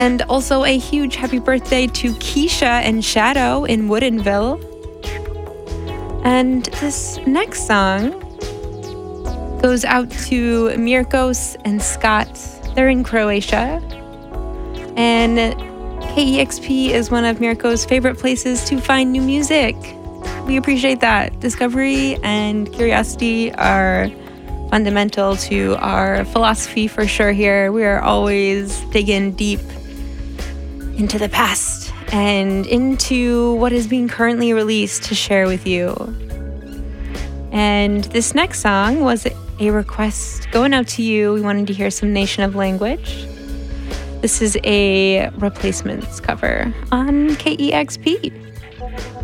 And also a huge happy birthday to Keisha and Shadow in Woodinville. And this next song goes out to Mirkos and Scott. They're in Croatia. And KEXP is one of Mirko's favorite places to find new music. We appreciate that. Discovery and curiosity are fundamental to our philosophy for sure here. We are always digging deep into the past and into what is being currently released to share with you. And this next song was a request going out to you. We wanted to hear some Nation of Language. This is a Replacements cover on KEXP.